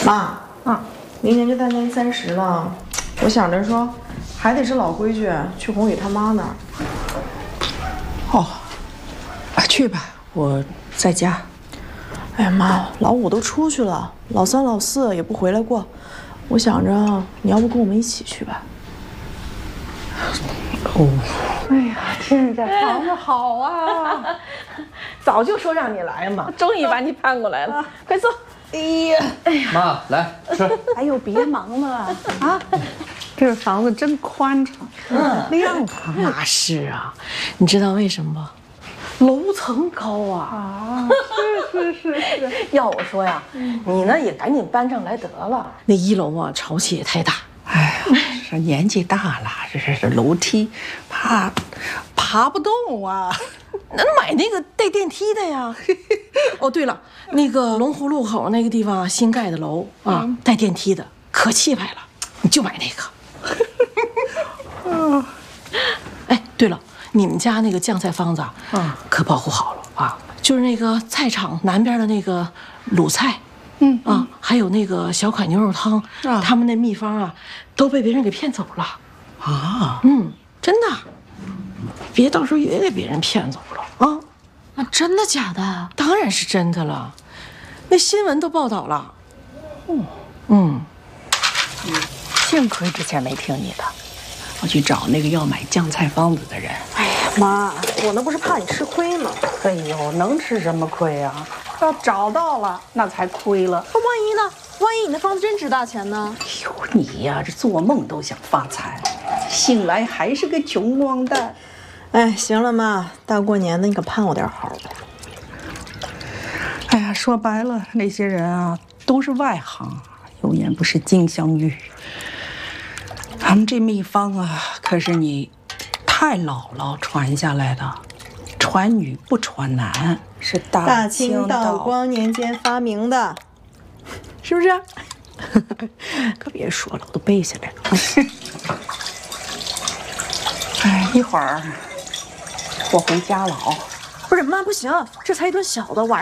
妈，明年就大年30了，我想着说，还得是老规矩，去宏宇他妈那儿。 哦，去吧，我在家。 哎呀妈，老5都出去了，老3、老4也不回来过，我想着你要不跟我们一起去吧？ 哦，哎呀，天这房子好啊！早就说让你来嘛， 终于把你盼过来了，快坐。 哎呀， 妈，来吃。 哎呦，别忙了啊！这房子真宽敞，亮堂。 那是啊，你知道为什么吗？楼层高啊！ 是。 要我说呀，你呢也赶紧搬上来得了。那1楼啊，潮气也太大。 哎呀，这年纪大了，这楼梯爬不动啊。 那买那个带电梯的呀。哦，对了，那个龙湖路口那个地方新盖的楼啊，带电梯的，可气派了，你就买那个。哎，对了，你们家那个酱菜方子可保护好了啊，就是那个菜场南边的那个卤菜。还有那个小款牛肉汤，他们那秘方啊，都被别人给骗走了啊！真的，别到时候也给别人骗走了啊！ 那真的假的？ 当然是真的了，那新闻都报道了。 幸亏之前没听你的，我去找那个要买酱菜方子的人。 哎呀妈，我那不是怕你吃亏吗？ 哎呦，能吃什么亏啊？要找到了，那才亏了。 那万一呢？万一你的房子真值大钱呢？ 哎呦，你呀，这做梦都想发财，醒来还是个穷光蛋。 哎，行了妈，大过年的你可盼我点好。 哎呀，说白了，那些人啊都是外行，有眼不识金镶玉。咱们这秘方啊，可是你太姥姥传下来的，传女不传男，是大清道光年间发明的，是不是？ 可别说了，我都背下来了。哎，一会儿我回家了哦。 不是妈，不行，这才一顿小的，晚上。